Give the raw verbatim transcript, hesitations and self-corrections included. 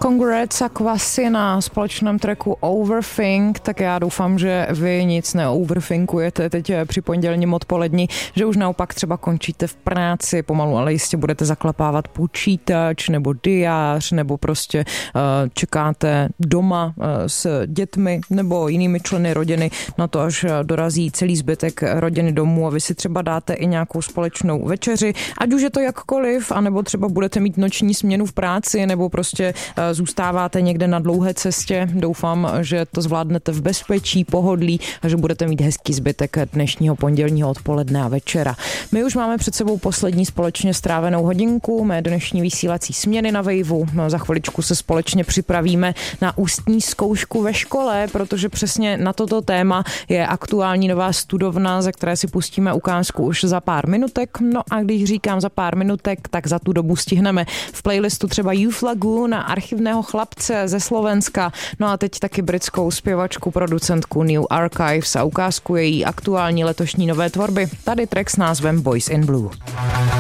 Congrats a Kvasy na společném tracku Overthink, tak já doufám, že vy nic neoverthinkujete teď při pondělním odpolední, že už naopak třeba končíte v práci, pomalu, ale jistě budete zaklapávat počítač nebo diář, nebo prostě uh, čekáte doma uh, s dětmi nebo jinými členy rodiny na to, až dorazí celý zbytek rodiny domů a vy si třeba dáte i nějakou společnou večeři, ať už je to jakkoliv, anebo třeba budete mít noční směnu v práci, nebo prostě uh, zůstáváte někde na dlouhé cestě. Doufám, že to zvládnete v bezpečí, pohodlí a že budete mít hezký zbytek dnešního pondělního odpoledne a večera. My už máme před sebou poslední společně strávenou hodinku, mé dnešní vysílací směny na Waveu. No, za chviličku se společně připravíme na ústní zkoušku ve škole, protože přesně na toto téma je aktuální nová studovna, ze které si pustíme ukázku už za pár minutek. No a když říkám za pár minutek, tak za tu dobu stihneme v playlistu třeba Youth Lagoon a Archivného chlapce ze Slovenska. No a teď taky britskou zpěvačku, producentku New Archives a ukázku její aktuální letošní nové tvorby. Tady track s názvem Boys in Blue.